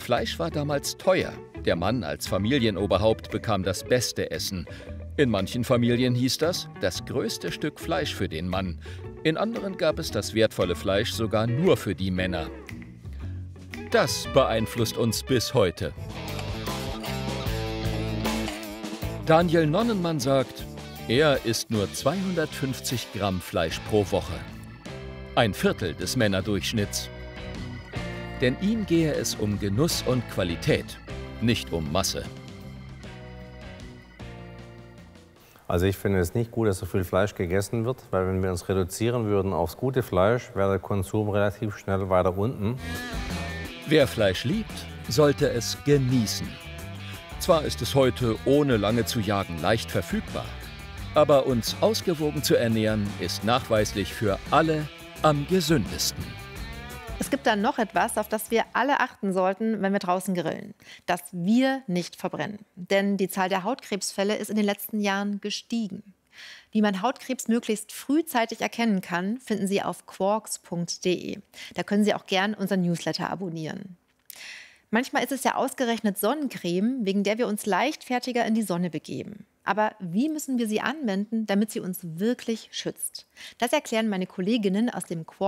Fleisch war damals teuer. Der Mann als Familienoberhaupt bekam das beste Essen. In manchen Familien hieß das größte Stück Fleisch für den Mann. In anderen gab es das wertvolle Fleisch sogar nur für die Männer. Das beeinflusst uns bis heute. Daniel Nonnenmann sagt, er isst nur 250 Gramm Fleisch pro Woche. Ein Viertel des Männerdurchschnitts. Denn ihm gehe es um Genuss und Qualität, nicht um Masse. Also ich finde es nicht gut, dass so viel Fleisch gegessen wird, weil wenn wir uns reduzieren würden aufs gute Fleisch, wäre der Konsum relativ schnell weiter unten. Wer Fleisch liebt, sollte es genießen. Zwar ist es heute, ohne lange zu jagen, leicht verfügbar, aber uns ausgewogen zu ernähren, ist nachweislich für alle am gesündesten. Es gibt dann noch etwas, auf das wir alle achten sollten, wenn wir draußen grillen. Dass wir nicht verbrennen. Denn die Zahl der Hautkrebsfälle ist in den letzten Jahren gestiegen. Wie man Hautkrebs möglichst frühzeitig erkennen kann, finden Sie auf quarks.de. Da können Sie auch gern unseren Newsletter abonnieren. Manchmal ist es ja ausgerechnet Sonnencreme, wegen der wir uns leichtfertiger in die Sonne begeben. Aber wie müssen wir sie anwenden, damit sie uns wirklich schützt? Das erklären meine Kolleginnen aus dem Quarks